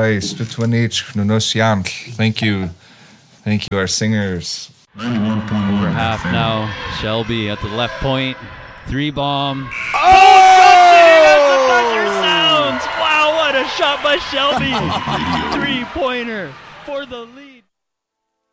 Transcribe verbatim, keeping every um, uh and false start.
Rice, Tutwanich, Nunosiam. Thank you. Thank you, our singers. ninety-one point one. Over half now. Shelby at the left point. Three bomb. Oh! Thunder sounds. Wow, what a shot by Shelby. Three-pointer for the lead.